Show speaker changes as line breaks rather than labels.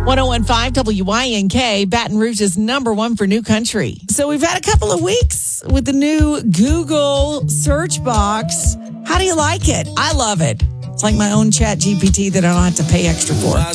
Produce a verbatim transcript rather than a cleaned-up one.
ten fifteen W Y N K, Baton Rouge is number one for new country. So we've had a couple of weeks with the new Google search box. How do you like it? I love it. It's like my own chat G P T that I don't have to pay extra for.